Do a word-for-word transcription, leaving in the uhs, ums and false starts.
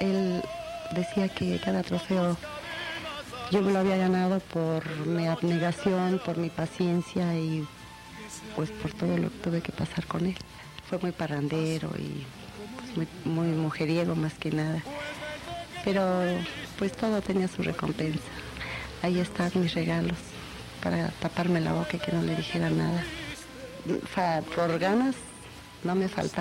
él decía que cada trofeo yo me lo había ganado por mi abnegación, por mi paciencia y pues por todo lo que tuve que pasar con él. Fue muy parrandero y pues, muy, muy mujeriego más que nada, pero pues todo tenía su recompensa. Ahí están mis regalos para taparme la boca y que no le dijera nada. Por ganas no me falta.